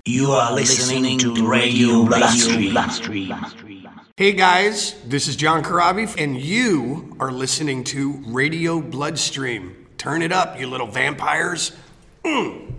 You are listening to Radio Bloodstream. Hey guys, this is John Corabi, and you are listening to Radio Bloodstream. Turn it up, you little vampires.